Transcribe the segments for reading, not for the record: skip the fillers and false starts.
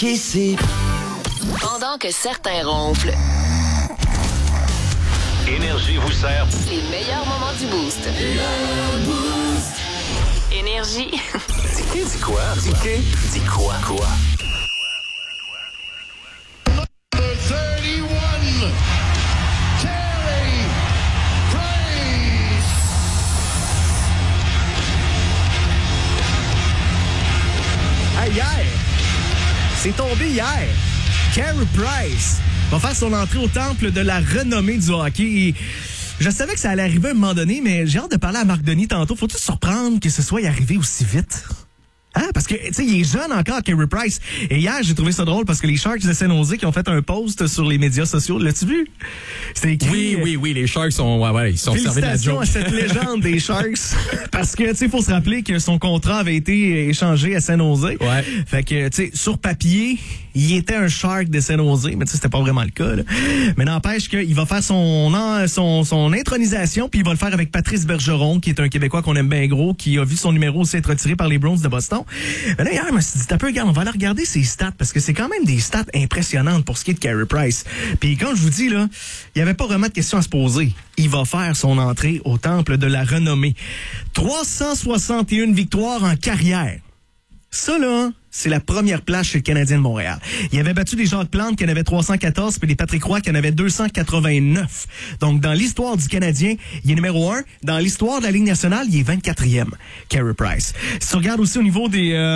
hockey, c'est... Pendant que certains ronflent, Énergie vous sert. les meilleurs moments du Boost. Énergie. Dis quoi? Dis quoi? Quoi? 31, Carey Price. Hey, hier, c'est tombé hier. Carey Price va faire son entrée au temple de la renommée du hockey. Et je savais que ça allait arriver à un moment donné, mais j'ai hâte de parler à Marc Denis tantôt. Faut-il se surprendre que ce soit arrivé aussi vite? Hein? Parce que, tu sais, il est jeune encore, Carey Price. Et hier, j'ai trouvé ça drôle parce que les Sharks de San Jose qui ont fait un post sur les médias sociaux, l'as-tu vu? C'était écrit... Oui, les Sharks sont, ils sont servis de la Félicitations joke. à cette légende des Sharks. Parce que, tu sais, faut se rappeler que son contrat avait été échangé à San Jose. Ouais. Fait que, tu sais, sur papier, il était un Shark de San Jose, mais tu sais, c'était pas vraiment le cas, là. Mais n'empêche qu'il va faire son intronisation, puis il va le faire avec Patrice Bergeron, qui est un Québécois qu'on aime bien gros, qui a vu son numéro aussi être retiré par les Browns de Boston. Mais là, hier, je me suis dit, t'as peu, regarde, on va aller regarder ses stats, parce que c'est quand même des stats impressionnantes pour ce qui est de Carey Price. Puis quand je vous dis, là, il n'y avait pas vraiment de questions à se poser. Il va faire son entrée au temple de la renommée. 361 victoires en carrière. Ça, là, c'est la première place chez le Canadien de Montréal. Il avait battu des Jacques Plante qui en avaient 314, puis les Patrick Roy qui en avaient 289. Donc, dans l'histoire du Canadien, il est numéro 1. Dans l'histoire de la Ligue nationale, il est 24e, Carey Price. Si tu regardes aussi au niveau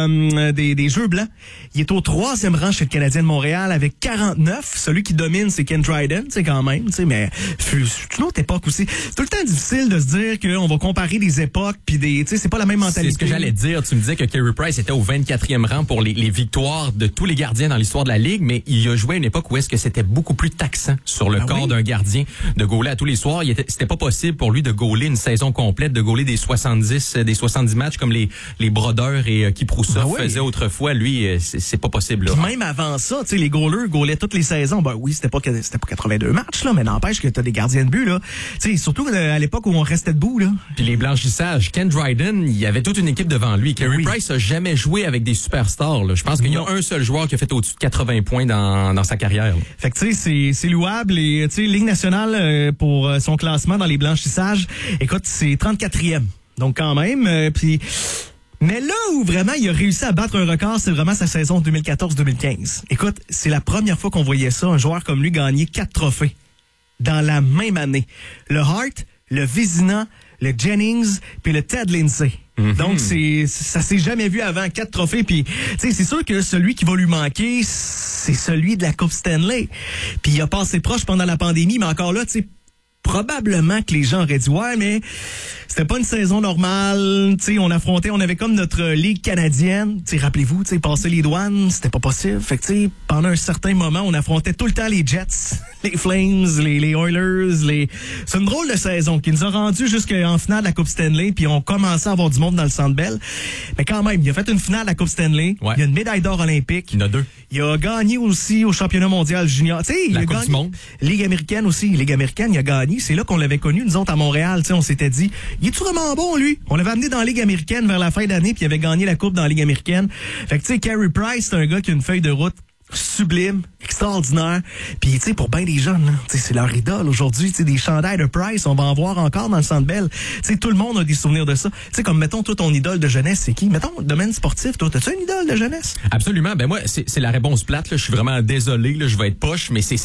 des Jeux blancs, il est au 3e rang chez le Canadien de Montréal avec 49. Celui qui domine, c'est Ken Dryden, tu sais, quand même, tu sais, mais c'est une autre époque aussi. C'est tout le temps difficile de se dire qu'on va comparer des époques, puis tu sais, c'est pas la même mentalité. C'est ce que j'allais te dire. Tu me disais que Carey Price était au 24e rang pour les victoires de tous les gardiens dans l'histoire de la Ligue, mais il a joué à une époque où est-ce que c'était beaucoup plus taxant sur le corps d'un gardien de gauler à tous les soirs. C'était pas possible pour lui de gauler une saison complète, de gauler des 70 matchs comme les Brodeur et Kiproussov faisaient autrefois. Lui, c'est pas possible. Là. Même avant ça, tu sais, les goalers gaulaient toutes les saisons. Ben oui, c'était pas 82 matchs, là, mais n'empêche que t'as des gardiens de but, là. Tu sais, surtout à l'époque où on restait debout, là. Puis les blanchissages. Ken Dryden, il y avait toute une équipe devant lui. Carey Price a jamais joué avec des superstars, là. Je pense qu'il y a un seul joueur qui a fait au-dessus de 80 points dans sa carrière. Là. Fait que tu sais, c'est louable. Et tu sais, Ligue nationale pour son classement dans les blanchissages, écoute, c'est 34e. Donc quand même, puis... Mais là où vraiment il a réussi à battre un record, c'est vraiment sa saison 2014-2015. Écoute, c'est la première fois qu'on voyait ça, un joueur comme lui gagner 4 trophées dans la même année. Le Hart, le Vézina, le Jennings, puis le Ted Lindsay. Donc, ça s'est jamais vu avant, 4 trophées. Puis, tu sais, c'est sûr que celui qui va lui manquer, c'est celui de la Coupe Stanley. Puis, il a passé proche pendant la pandémie, mais encore là, tu sais, probablement que les gens auraient dit, ouais, mais c'était pas une saison normale. Tu sais, on avait comme notre ligue canadienne. Tu sais, rappelez-vous, tu sais, passer les douanes, c'était pas possible. Fait que, tu sais, pendant un certain moment, on affrontait tout le temps les Jets, les Flames, les Oilers, C'est une drôle de saison qui nous a rendu jusqu'en finale de la Coupe Stanley, puis on commençait à avoir du monde dans le Centre Bell. Mais quand même, il a fait une finale de la Coupe Stanley. Ouais. Il a une médaille d'or olympique. Il en a 2. Il a gagné aussi au championnat mondial junior. Tu sais, il a Coupe gagné du monde. Ligue américaine aussi. Ligue américaine, il a gagné. C'est là qu'on l'avait connu, nous autres, à Montréal. Tu sais, on s'était dit, il est-tu vraiment bon, lui? On l'avait amené dans la Ligue américaine vers la fin d'année, puis il avait gagné la Coupe dans la Ligue américaine. Fait que, tu sais, Carey Price, c'est un gars qui a une feuille de route sublime, extraordinaire. Puis, tu sais, pour bien des jeunes, c'est leur idole aujourd'hui. Tu sais, des chandails de Price, on va en voir encore dans le Centre Bell. Tu sais, tout le monde a des souvenirs de ça. Tu sais, comme, mettons, toi, ton idole de jeunesse, c'est qui? Mettons, domaine sportif, toi, t'as-tu une idole de jeunesse? Absolument. Ben moi, c'est la réponse plate. Là. Je suis vraiment désolé. Là, je vais être poche, mais c'est